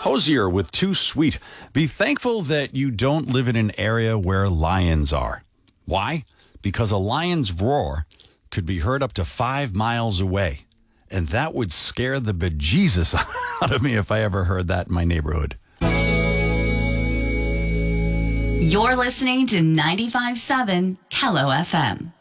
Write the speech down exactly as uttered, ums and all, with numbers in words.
Hosier with Too Sweet. Be thankful that you don't live in an area where lions are. Why? Because a lion's roar could be heard up to five miles away. And that would scare the bejesus out of me if I ever heard that in my neighborhood. You're listening to ninety-five point seven Kello F M.